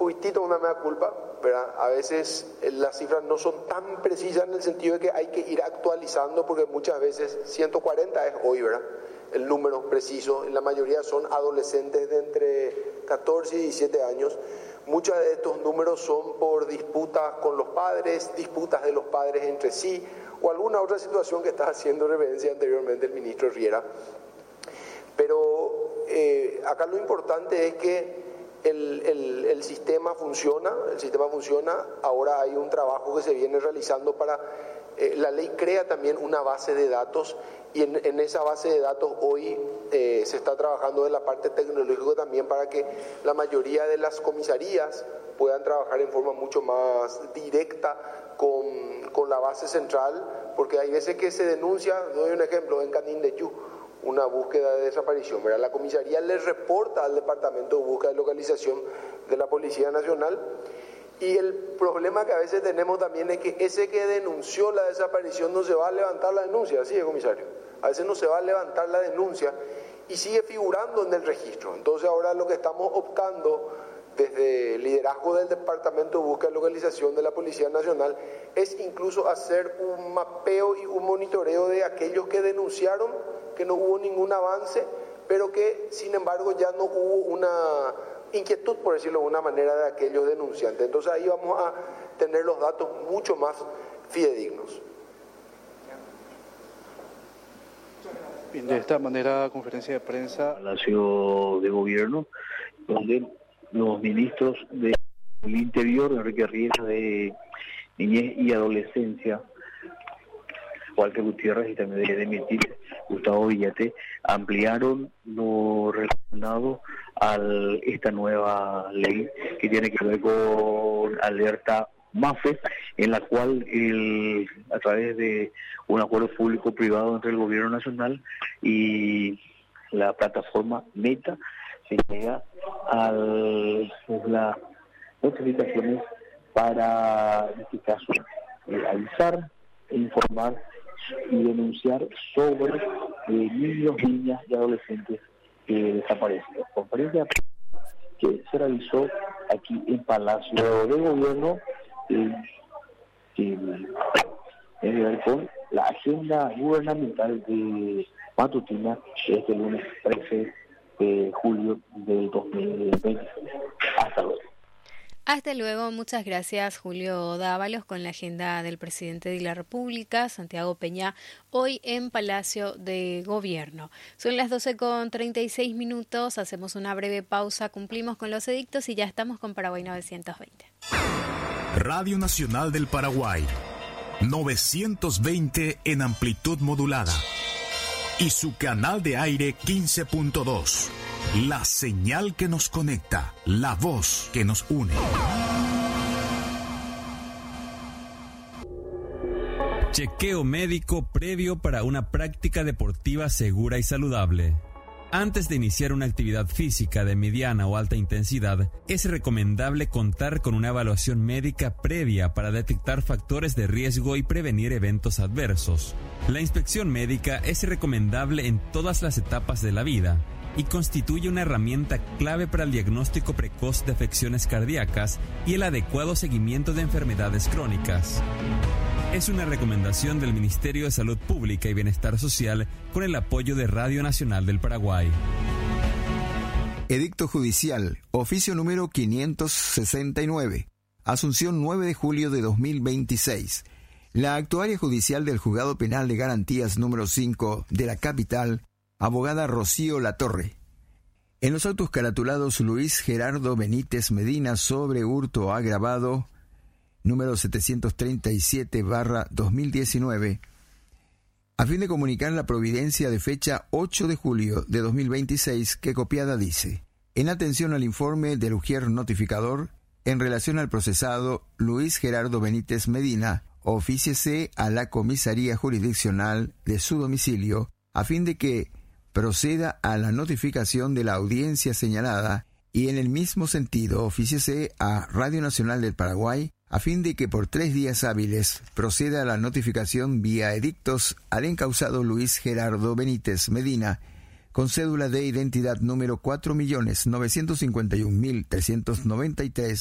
poquitito una mea culpa, ¿verdad? A veces las cifras no son tan precisas en el sentido de que hay que ir actualizando, porque muchas veces 140 es hoy, ¿verdad? El número preciso, en la mayoría son adolescentes de entre 14 y 17 años. Muchos de estos números son por disputas con los padres, disputas de los padres entre sí, o alguna otra situación que está haciendo referencia anteriormente el ministro Riera. Pero acá lo importante es que el sistema funciona, ahora hay un trabajo que se viene realizando para, la ley crea también una base de datos, y en esa base de datos hoy se está trabajando de la parte tecnológica también para que la mayoría de las comisarías puedan trabajar en forma mucho más directa con la base central, porque hay veces que se denuncia, doy un ejemplo, en Canindeyú, una búsqueda de desaparición, ¿verdad? La comisaría le reporta al Departamento de Búsqueda y Localización de la Policía Nacional, y el problema que a veces tenemos también es que ese que denunció la desaparición no se va a levantar la denuncia, así es, comisario. A veces no se va a levantar la denuncia y sigue figurando en el registro. Entonces ahora lo que estamos optando desde el liderazgo del Departamento de Búsqueda y Localización de la Policía Nacional es incluso hacer un mapeo y un monitoreo de aquellos que denunciaron que no hubo ningún avance, pero que sin embargo ya no hubo una inquietud, por decirlo de una manera, de aquellos denunciantes. Entonces ahí vamos a tener los datos mucho más fidedignos. Bien, de esta manera, conferencia de prensa. Palacio de Gobierno, donde los ministros del Interior, Enrique Riera, de Niñez y Adolescencia, Walter Gutiérrez, y también de Mitil, Gustavo Villate, ampliaron lo relacionado a esta nueva ley que tiene que ver con alerta MAFE, en la cual a través de un acuerdo público-privado entre el Gobierno Nacional y la plataforma Meta se llega a las notificaciones para, en este caso, avisar e informar y denunciar sobre niños, niñas y adolescentes desaparecidos. Conferencia que se realizó aquí en Palacio de Gobierno, tiene que ver con la agenda gubernamental de matutina este lunes 13 de julio del 2020. Hasta luego. Hasta luego, muchas gracias Julio Dávalos con la agenda del presidente de la República, Santiago Peña, hoy en Palacio de Gobierno. Son las 12:36, hacemos una breve pausa, cumplimos con los edictos y ya estamos con Paraguay 920. Radio Nacional del Paraguay, 920 en amplitud modulada y su canal de aire 15.2. La señal que nos conecta, la voz que nos une. Chequeo médico previo para una práctica deportiva segura y saludable. Antes de iniciar una actividad física de mediana o alta intensidad, es recomendable contar con una evaluación médica previa para detectar factores de riesgo y prevenir eventos adversos. La inspección médica es recomendable en todas las etapas de la vida y constituye una herramienta clave para el diagnóstico precoz de afecciones cardíacas y el adecuado seguimiento de enfermedades crónicas. Es una recomendación del Ministerio de Salud Pública y Bienestar Social con el apoyo de Radio Nacional del Paraguay. Edicto judicial, oficio número 569, Asunción 9 de julio de 2026. La actuaria judicial del Juzgado Penal de Garantías número 5 de la capital, abogada Rocío Latorre. En los autos caratulados Luis Gerardo Benítez Medina sobre hurto agravado, número 737/2019, a fin de comunicar la providencia de fecha 8 de julio de 2026, que copiada dice: en atención al informe del ujier notificador, en relación al procesado Luis Gerardo Benítez Medina, ofíciese a la comisaría jurisdiccional de su domicilio, a fin de que proceda a la notificación de la audiencia señalada, y en el mismo sentido ofíciese a Radio Nacional del Paraguay, a fin de que por 3 días hábiles proceda a la notificación vía edictos al encausado Luis Gerardo Benítez Medina, con cédula de identidad número 4.951.393,